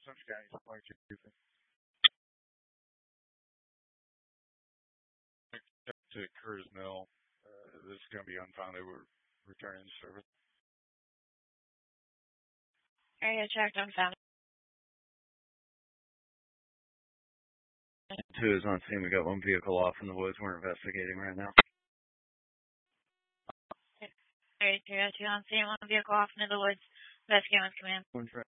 Central County Supply Chain. To Curtis Mill. This is going to be unfounded. We're returning the service. Area checked unfounded. 2 is on scene. We got 1 vehicle off in the woods. We're investigating right now. Area 202 on scene. 1 vehicle off into the woods. Investigating with command. One track.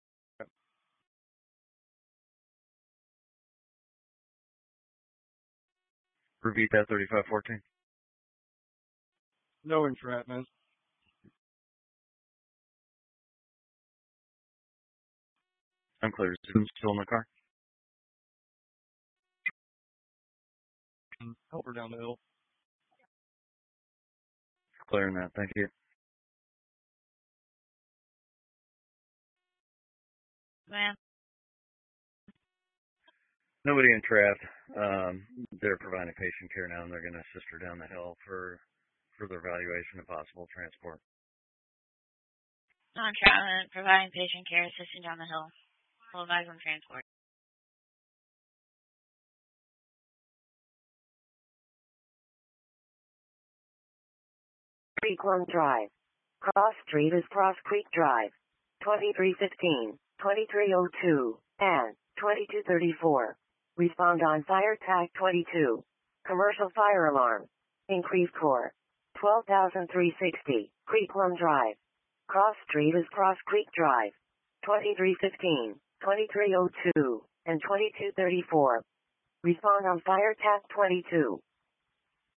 Repeat that, 3514. No entrapment. I'm clear. Who's still in the car? Help her down the hill. Clearing that. Thank you. Command. Nobody entrapped. They're providing patient care now, and they're going to assist her down the hill for further evaluation of possible transport. Non-entrapment. Providing patient care. Assisting down the hill. We'll advise on transport. Creek Run Drive. Cross Street is Cross Creek Drive. 2315, 2302, and 2234. Respond on fire tag 22. Commercial fire alarm. Increased core. 12,360. Creek Run Drive. Cross Street is Cross Creek Drive. 2315, 2302, and 2234. Respond on fire tag 22.